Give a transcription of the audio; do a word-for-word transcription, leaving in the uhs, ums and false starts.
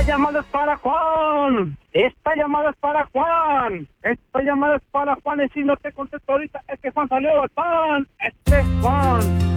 Esta llamada es para Juan. Esta llamada es para Juan. Esta llamada es para Juan. Y si no te contesto ahorita, es que Juan salió del pan. Este es Juan.